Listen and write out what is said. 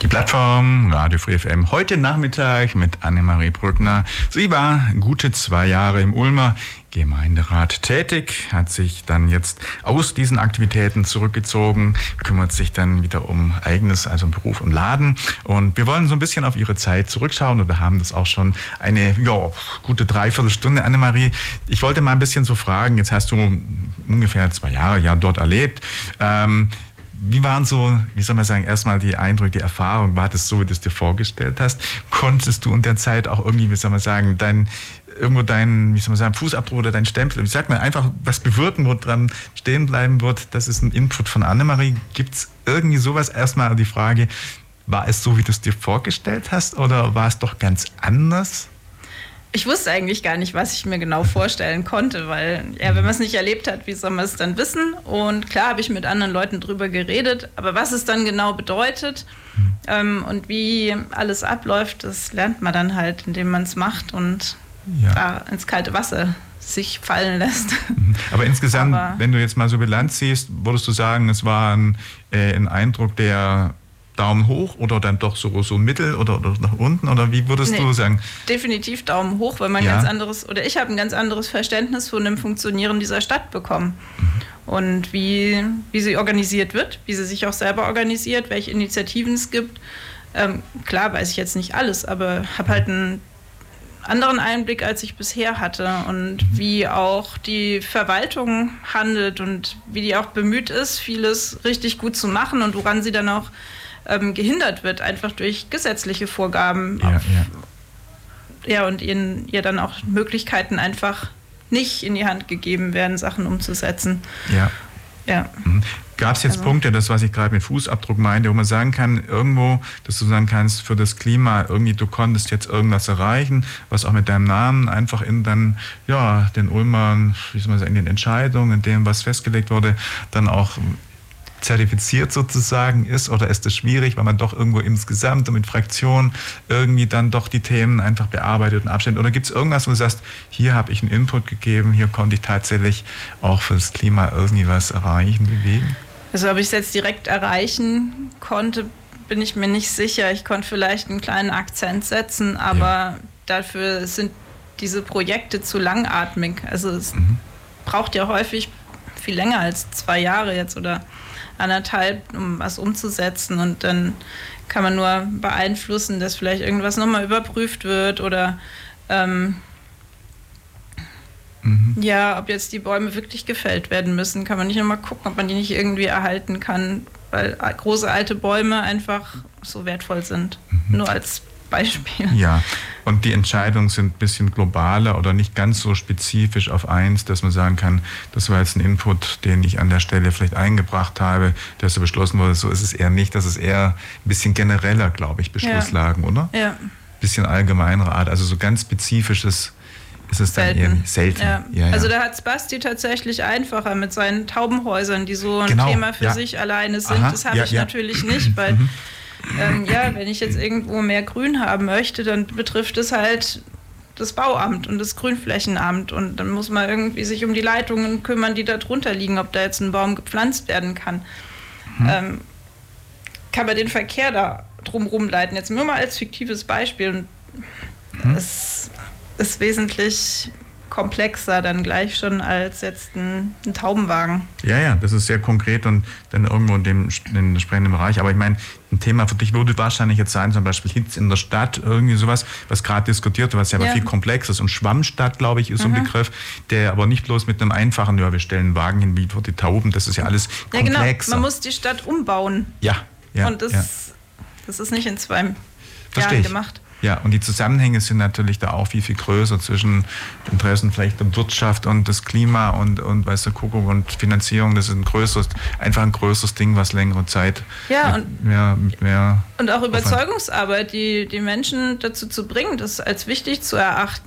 Plattform Radio Free FM. Heute Nachmittag mit Annemarie Brückner. Sie war gute 2 Jahre im Ulmer Gemeinderat tätig, hat sich dann jetzt aus diesen Aktivitäten zurückgezogen, kümmert sich dann wieder um Eigenes, also um Beruf und Laden. Und wir wollen so ein bisschen auf ihre Zeit zurückschauen und wir haben das auch schon eine gute Dreiviertelstunde. Annemarie, ich wollte mal ein bisschen so fragen, jetzt hast du ungefähr 2 Jahre dort erlebt. Wie waren so, wie soll man sagen, erstmal die Eindrücke, die Erfahrung? War das so, wie du es dir vorgestellt hast? Konntest du in der Zeit auch irgendwie, wie soll man sagen, dein Fußabdruck oder dein Stempel, wie sagt man, einfach was bewirken, wo dran stehen bleiben wird? Das ist ein Input von Annemarie. Gibt es irgendwie sowas? Erstmal die Frage, war es so, wie du es dir vorgestellt hast oder war es doch ganz anders? Ich wusste eigentlich gar nicht, was ich mir genau vorstellen konnte, weil wenn man es nicht erlebt hat, wie soll man es dann wissen? Und klar habe ich mit anderen Leuten drüber geredet, aber was es dann genau bedeutet und wie alles abläuft, das lernt man dann halt, indem man es macht und ins kalte Wasser sich fallen lässt. Aber insgesamt, wenn du jetzt mal so Bilanz ziehst, würdest du sagen, es war ein Eindruck, der Daumen hoch oder dann doch so mittel oder nach unten? Oder wie würdest du sagen? Definitiv Daumen hoch, weil man ich habe ein ganz anderes Verständnis von dem Funktionieren dieser Stadt bekommen. Und wie sie organisiert wird, wie sie sich auch selber organisiert, welche Initiativen es gibt. Klar weiß ich jetzt nicht alles, aber habe halt einen anderen Einblick, als ich bisher hatte. Und wie auch die Verwaltung handelt und wie die auch bemüht ist, vieles richtig gut zu machen und woran sie dann auch gehindert wird, einfach durch gesetzliche Vorgaben. Und ihr dann auch Möglichkeiten einfach nicht in die Hand gegeben werden, Sachen umzusetzen. Gab es jetzt Punkte, das, was ich gerade mit Fußabdruck meinte, wo man sagen kann, irgendwo, dass du sagen kannst, für das Klima, irgendwie du konntest jetzt irgendwas erreichen, was auch mit deinem Namen einfach in dann, den Ulmern, wie soll man sagen, in den Entscheidungen, in dem, was festgelegt wurde, dann auch zertifiziert sozusagen ist, oder ist das schwierig, weil man doch irgendwo insgesamt und mit Fraktionen irgendwie dann doch die Themen einfach bearbeitet und abstellt? Oder gibt es irgendwas, wo du sagst, hier habe ich einen Input gegeben, hier konnte ich tatsächlich auch für das Klima irgendwie was erreichen, bewegen? Also ob ich es jetzt direkt erreichen konnte, bin ich mir nicht sicher. Ich konnte vielleicht einen kleinen Akzent setzen, aber dafür sind diese Projekte zu langatmig. Also es braucht ja häufig viel länger als 2 Jahre jetzt oder 1,5, um was umzusetzen, und dann kann man nur beeinflussen, dass vielleicht irgendwas nochmal überprüft wird oder ob jetzt die Bäume wirklich gefällt werden müssen, kann man nicht nochmal gucken, ob man die nicht irgendwie erhalten kann, weil große alte Bäume einfach so wertvoll sind. Nur als Beispiel. Ja, und die Entscheidungen sind ein bisschen globaler oder nicht ganz so spezifisch auf eins, dass man sagen kann, das war jetzt ein Input, den ich an der Stelle vielleicht eingebracht habe, der so beschlossen wurde. So ist es eher nicht. Das ist eher ein bisschen genereller, glaube ich, Beschlusslagen, oder? Ja. Ein bisschen allgemeinere Art. Also so ganz spezifisches ist es dann eher selten. Ja. Also da hat es Basti tatsächlich einfacher mit seinen Taubenhäusern, die so ein Thema für sich alleine sind. Das habe ich natürlich nicht, weil wenn ich jetzt irgendwo mehr Grün haben möchte, dann betrifft es halt das Bauamt und das Grünflächenamt, und dann muss man irgendwie sich um die Leitungen kümmern, die da drunter liegen, ob da jetzt ein Baum gepflanzt werden kann. Kann man den Verkehr da drumherum leiten? Jetzt nur mal als fiktives Beispiel. Es ist wesentlich komplexer dann gleich schon als jetzt ein Taubenwagen. Ja, das ist sehr konkret und dann irgendwo in dem entsprechenden Bereich. Aber ich meine, ein Thema für dich würde wahrscheinlich jetzt sein, zum Beispiel Hitze in der Stadt, irgendwie sowas, was gerade diskutiert wird, was ja aber viel komplexer ist. Und Schwammstadt, glaube ich, ist so ein Begriff, der aber nicht bloß mit einem einfachen, wir stellen einen Wagen hin, wie für die Tauben, das ist ja alles komplexer. Ja, genau, man muss die Stadt umbauen. Ja. Und das ist nicht in 2 Jahren gemacht. Ja, und die Zusammenhänge sind natürlich da auch viel größer zwischen Interessen vielleicht der Wirtschaft und das Klima und weißt du, Kuckuck und Finanzierung. Das ist einfach ein größeres Ding, was längere Zeit mit mehr und auch Überzeugungsarbeit, die Menschen dazu zu bringen, das als wichtig zu erachten.